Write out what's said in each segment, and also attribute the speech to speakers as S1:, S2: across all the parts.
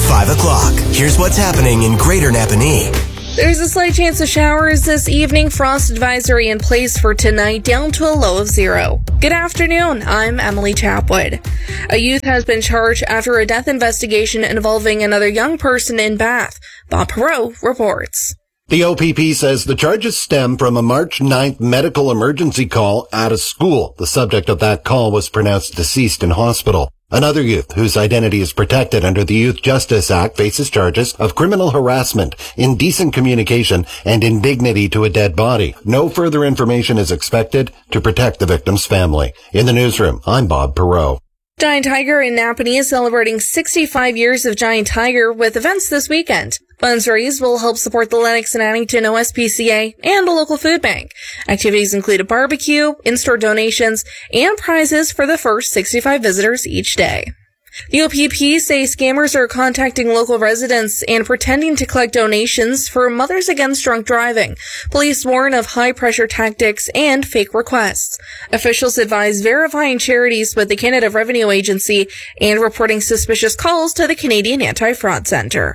S1: 5 o'clock. Here's what's happening in Greater Napanee.
S2: There's a slight chance of showers this evening. Frost advisory in place for tonight, down to a low of 0. Good afternoon. I'm Emily Chapwood. A youth has been charged after a death investigation involving another young person in Bath. Bob Perot reports.
S3: The OPP says the charges stem from a March 9th medical emergency call at a school. The subject of that call was pronounced deceased in hospital. Another youth, whose identity is protected under the Youth Justice Act, faces charges of criminal harassment, indecent communication, and indignity to a dead body. No further information is expected to protect the victim's family. In the newsroom, I'm Bob Perot.
S2: Giant Tiger in Napanee is celebrating 65 years of Giant Tiger with events this weekend. Funds raised will help support the Lennox and Addington OSPCA and a local food bank. Activities include a barbecue, in-store donations, and prizes for the first 65 visitors each day. The OPP say scammers are contacting local residents and pretending to collect donations for Mothers Against Drunk Driving. Police warn of high-pressure tactics and fake requests. Officials advise verifying charities with the Canada Revenue Agency and reporting suspicious calls to the Canadian Anti-Fraud Centre.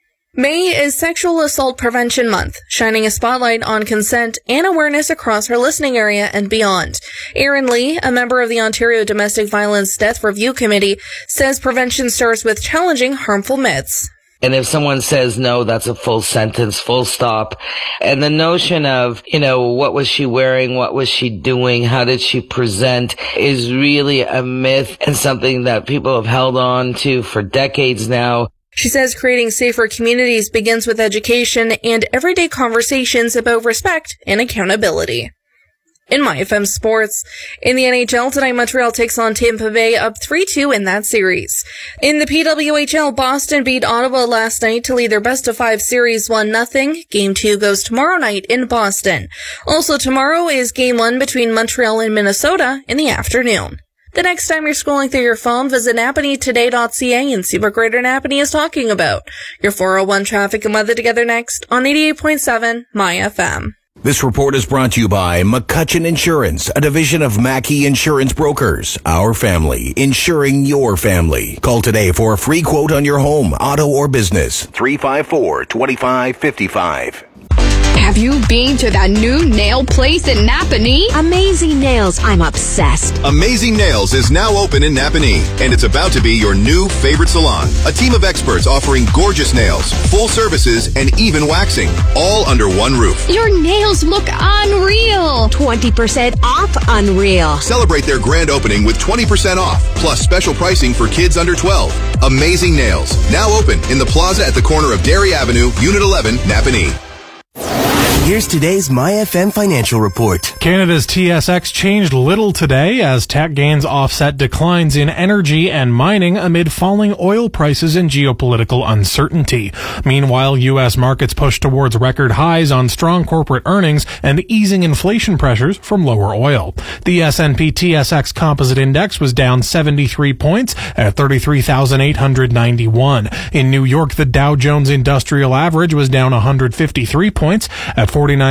S2: May is Sexual Assault Prevention Month, shining a spotlight on consent and awareness across our listening area and beyond. Aaron Lee, a member of the Ontario Domestic Violence Death Review Committee, says prevention starts with challenging harmful myths.
S4: And if someone says no, that's a full sentence, full stop. And the notion of, what was she wearing? What was she doing? How did she present is really a myth and something that people have held on to for decades now.
S2: She says creating safer communities begins with education and everyday conversations about respect and accountability. In MyFM Sports, in the NHL tonight, Montreal takes on Tampa Bay up 3-2 in that series. In the PWHL, Boston beat Ottawa last night to lead their best-of-5 series 1-0. Game 2 goes tomorrow night in Boston. Also tomorrow is Game 1 between Montreal and Minnesota in the afternoon. The next time you're scrolling through your phone, visit NapaneeToday.ca and see what Greater Napanee is talking about. Your 401 traffic and weather together next on 88.7 MyFM.
S5: This report is brought to you by McCutcheon Insurance, a division of Mackey Insurance Brokers. Our family, insuring your family. Call today for a free quote on your home, auto, or business. 354-2555.
S6: Have you been to that new nail place in Napanee?
S7: Amazing Nails. I'm obsessed.
S8: Amazing Nails is now open in Napanee, and it's about to be your new favorite salon. A team of experts offering gorgeous nails, full services, and even waxing, all under one roof.
S6: Your nails look unreal.
S7: 20% off Unreal.
S8: Celebrate their grand opening with 20% off, plus special pricing for kids under 12. Amazing Nails, now open in the plaza at the corner of Derry Avenue, Unit 11, Napanee.
S1: Here's today's MyFM financial report.
S9: Canada's TSX changed little today as tech gains offset declines in energy and mining amid falling oil prices and geopolitical uncertainty. Meanwhile, U.S. markets pushed towards record highs on strong corporate earnings and easing inflation pressures from lower oil. The S&P TSX Composite Index was down 73 points at 33,891. In New York, the Dow Jones Industrial Average was down 153 points at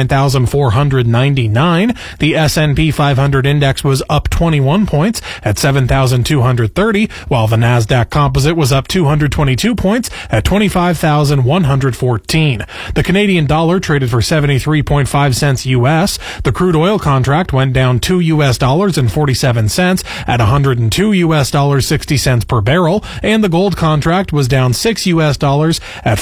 S9: 49,499. The S&P 500 index was up 21 points at 7,230, while the Nasdaq Composite was up 222 points at 25,114. The Canadian dollar traded for 73.5 cents US. The crude oil contract went down $2.47 at $102.60 per barrel, and the gold contract was down $6 at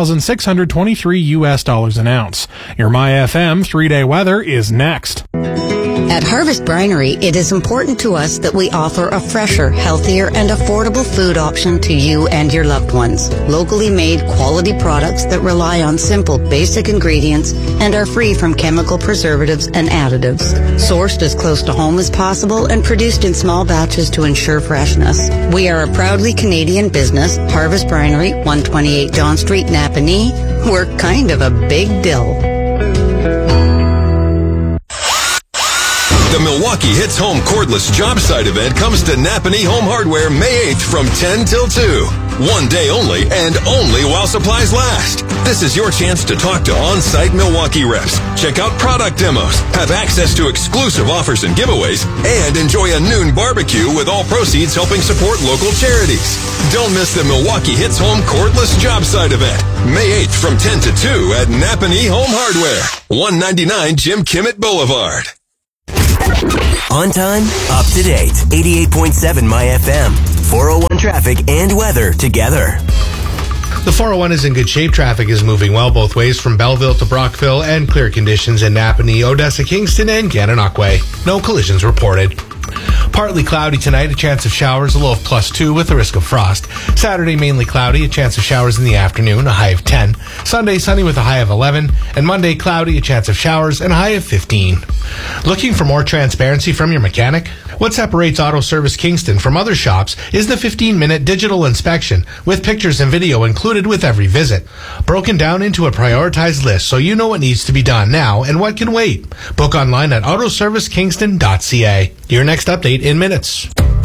S9: $4,623 an ounce. Your MyFM 3-day weather is next.
S10: At Harvest Brinery, it is important to us that we offer a fresher, healthier, and affordable food option to you and your loved ones. Locally made, quality products that rely on simple, basic ingredients and are free from chemical preservatives and additives. Sourced as close to home as possible and produced in small batches to ensure freshness. We are a proudly Canadian business, Harvest Brinery, 128 John Street, Napanee. We're kind of a big deal.
S8: The Milwaukee Hits Home Cordless Job Site event comes to Napanee Home Hardware May 8th from 10 till 2.
S11: One day only and only while supplies last. This is your chance to talk to on-site Milwaukee reps, check out product demos, have access to exclusive offers and giveaways, and enjoy a noon barbecue with all proceeds helping support local charities. Don't miss the Milwaukee Hits Home Cordless Job Site event, May 8th from 10 to 2 at Napanee Home Hardware, 199 Jim Kimmett Boulevard.
S1: On time, up to date. 88.7 My FM. 401 traffic and weather together.
S12: The 401 is in good shape. Traffic is moving well both ways from Belleville to Brockville, and clear conditions in Napanee, Odessa, Kingston, and Gananoque. No collisions reported. Partly cloudy tonight, a chance of showers, a low of +2 with a risk of frost. Saturday, mainly cloudy, a chance of showers in the afternoon, a high of 10. Sunday, sunny with a high of 11. And Monday, cloudy, a chance of showers, and a high of 15. Looking for more transparency from your mechanic? What separates Auto Service Kingston from other shops is the 15-minute digital inspection with pictures and video included with every visit. Broken down into a prioritized list so you know what needs to be done now and what can wait. Book online at autoservicekingston.ca. Your next update in minutes.